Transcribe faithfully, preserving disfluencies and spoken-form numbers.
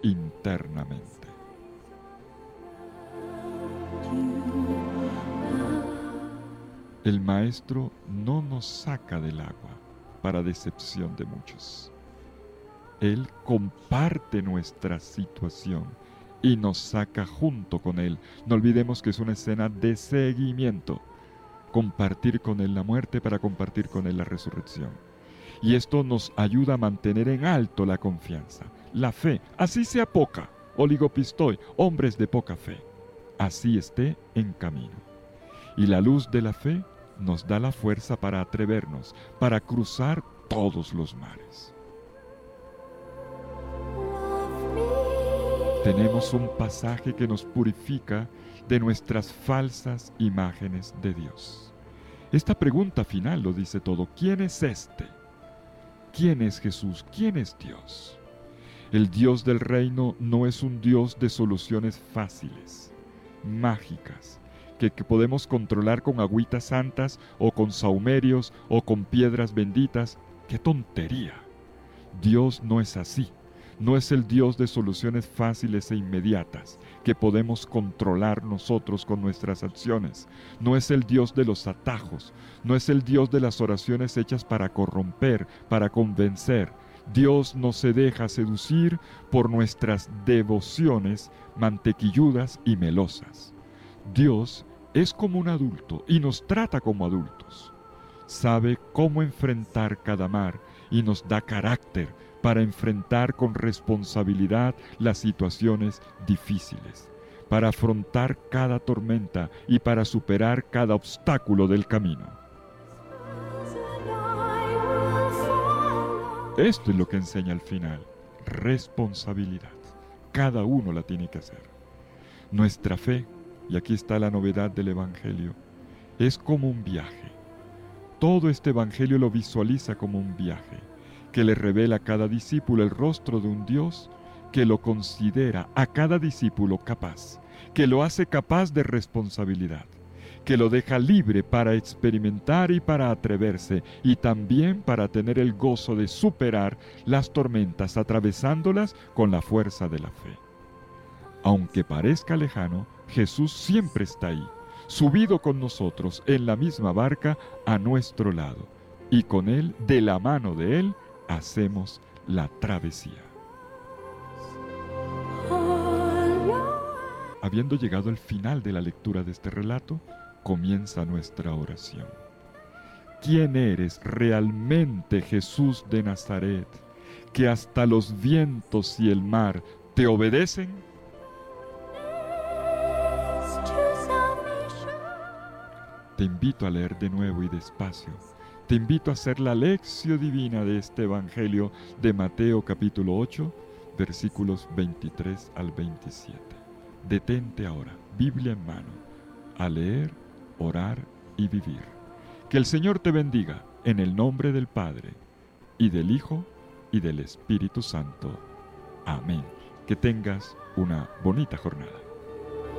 internamente. El Maestro no nos saca del agua para decepción de muchos. Él comparte nuestra situación y nos saca junto con Él. No olvidemos que es una escena de seguimiento. Compartir con Él la muerte para compartir con Él la resurrección. Y esto nos ayuda a mantener en alto la confianza, la fe, así sea poca, oligopistoi, hombres de poca fe, así esté en camino. Y la luz de la fe nos da la fuerza para atrevernos, para cruzar todos los mares. Tenemos un pasaje que nos purifica de nuestras falsas imágenes de Dios. Esta pregunta final lo dice todo. ¿Quién es este? ¿Quién es Jesús? ¿Quién es Dios? El Dios del reino no es un Dios de soluciones fáciles, mágicas, que, que podemos controlar con agüitas santas o con sahumerios o con piedras benditas. ¡Qué tontería! Dios no es así. No es el Dios de soluciones fáciles e inmediatas que podemos controlar nosotros con nuestras acciones. No es el Dios de los atajos. No es el Dios de las oraciones hechas para corromper, para convencer. Dios no se deja seducir por nuestras devociones mantequilludas y melosas. Dios es como un adulto y nos trata como adultos. Sabe cómo enfrentar cada mar y nos da carácter para enfrentar con responsabilidad las situaciones difíciles, para afrontar cada tormenta y para superar cada obstáculo del camino. Esto es lo que enseña al final, responsabilidad. Cada uno la tiene que hacer. Nuestra fe, y aquí está la novedad del Evangelio, es como un viaje. Todo este Evangelio lo visualiza como un viaje, que le revela a cada discípulo el rostro de un Dios que lo considera a cada discípulo capaz, que lo hace capaz de responsabilidad, que lo deja libre para experimentar y para atreverse, y también para tener el gozo de superar las tormentas atravesándolas con la fuerza de la fe. Aunque parezca lejano, Jesús siempre está ahí, subido con nosotros en la misma barca a nuestro lado, y con Él, de la mano de Él, hacemos la travesía. Habiendo llegado al final de la lectura de este relato, comienza nuestra oración. ¿Quién eres realmente, Jesús de Nazaret, que hasta los vientos y el mar te obedecen? Te invito a leer de nuevo y despacio. Te invito a hacer la lección divina de este Evangelio de Mateo capítulo ocho, versículos veintitrés al veintisiete. Detente ahora, Biblia en mano, a leer, orar y vivir. Que el Señor te bendiga en el nombre del Padre, y del Hijo, y del Espíritu Santo. Amén. Que tengas una bonita jornada.